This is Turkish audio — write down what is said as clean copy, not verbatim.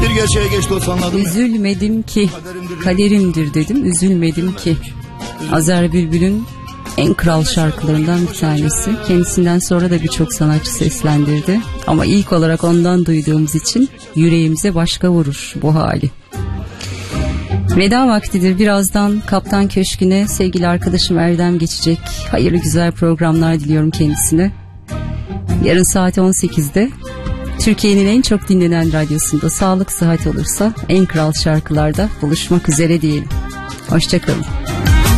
bir gerçeğe geç dost anladın mı? Üzülmedim ki, kaderimdir dedim, üzülmedim ki. Azer Bülbül'ün en kral şarkılarından bir tanesi. Kendisinden sonra da birçok sanatçı seslendirdi. Ama ilk olarak ondan duyduğumuz için yüreğimize başka vurur bu hali. Veda vaktidir. Birazdan Kaptan Köşkü'ne sevgili arkadaşım Erdem geçecek. Hayırlı güzel programlar diliyorum kendisine. Yarın saat 18'de Türkiye'nin en çok dinlenen radyosunda sağlık sıhhat olursa en kral şarkılarda buluşmak üzere diyelim. Hoşçakalın.